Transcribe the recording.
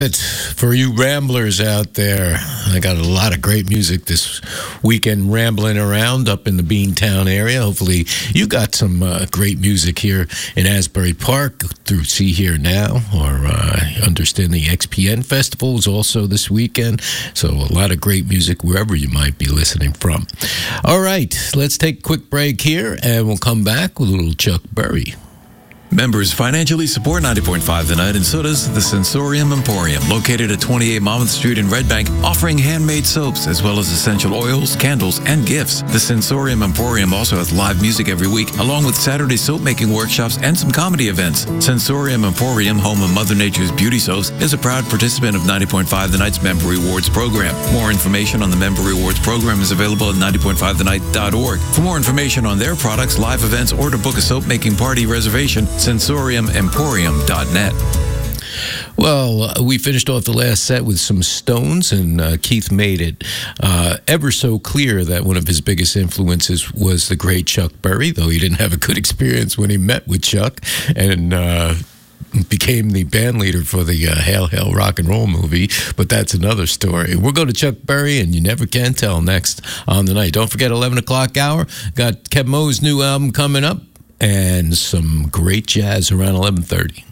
For you ramblers out there, I got a lot of great music this weekend rambling around up in the Beantown area. Hopefully you got some great music here in Asbury Park through See Here Now, or understand the XPN Festival is also this weekend. So a lot of great music wherever you might be listening from. All right, let's take a quick break here and we'll come back with a little Chuck Berry. Members financially support 90.5 The Night, and so does the Sensorium Emporium, located at 28 Monmouth Street in Red Bank, offering handmade soaps as well as essential oils, candles, and gifts. The Sensorium Emporium also has live music every week, along with Saturday soap-making workshops and some comedy events. Sensorium Emporium, home of Mother Nature's beauty soaps, is a proud participant of 90.5 The Night's Member Rewards program. More information on the Member Rewards program is available at 90.5thenight.org. For more information on their products, live events, or to book a soap-making party reservation, sensoriumemporium.net. Well, we finished off the last set with some Stones, and Keith made it ever so clear that one of his biggest influences was the great Chuck Berry, though he didn't have a good experience when he met with Chuck and became the band leader for the Hail Hail Rock and Roll movie, but that's another story. We'll go to Chuck Berry, and You Never Can Tell next on the night. Don't forget, 11 o'clock hour, got Kev Mo's new album coming up, and some great jazz around 11:30.